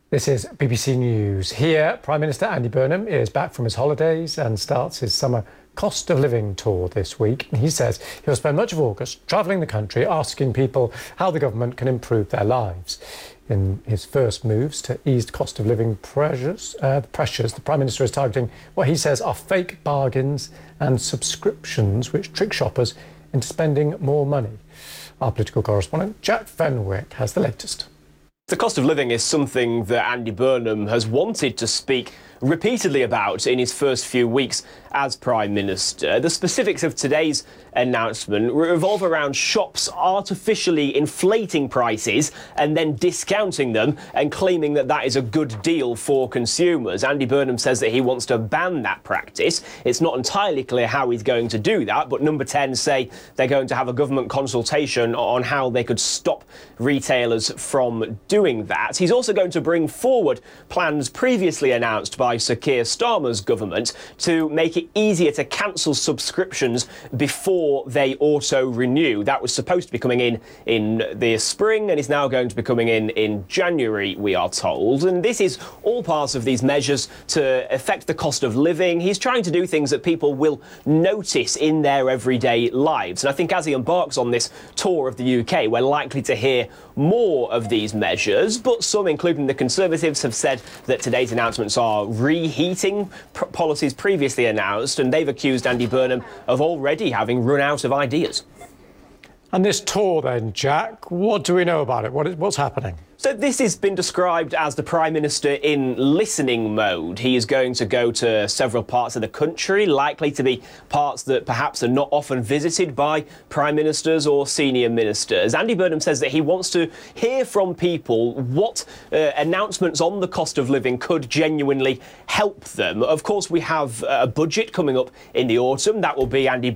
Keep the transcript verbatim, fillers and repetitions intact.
This is B B C News. Here, Prime Minister Andy Burnham is back from his holidays and starts his summer cost of living tour this week. He says he'll spend much of August travelling the country asking people how the government can improve their lives. In his first moves to ease cost of living pressures, uh, the pressures, the Prime Minister is targeting what he says are fake bargains and subscriptions which trick shoppers into spending more money. Our political correspondent Jack Fenwick has the latest. The cost of living is something that Andy Burnham has wanted to speak repeatedly about in his first few weeks as Prime Minister. The specifics of today's announcement revolve around shops artificially inflating prices and then discounting them and claiming that that is a good deal for consumers. Andy Burnham says that he wants to ban that practice. It's not entirely clear how he's going to do that, but Number ten say they're going to have a government consultation on how they could stop retailers from doing that. He's also going to bring forward plans previously announced by Sir Keir Starmer's government to make it easier to cancel subscriptions before they auto-renew. That was supposed to be coming in in the spring and is now going to be coming in in January, we are told. And this is all part of these measures to affect the cost of living. He's trying to do things that people will notice in their everyday lives. And I think as he embarks on this tour of the U K, we're likely to hear more of these measures. But some, including the Conservatives, have said that today's announcements are reheating pr- policies previously announced, and they've accused Andy Burnham of already having run out of ideas. And this tour then, Jack, what do we know about it? What is, what's happening? So this has been described as the Prime Minister in listening mode. He is going to go to several parts of the country, likely to be parts that perhaps are not often visited by Prime Ministers or senior ministers. Andy Burnham says that he wants to hear from people what uh, announcements on the cost of living could genuinely help them. Of course, we have a budget coming up in the autumn. That will be Andy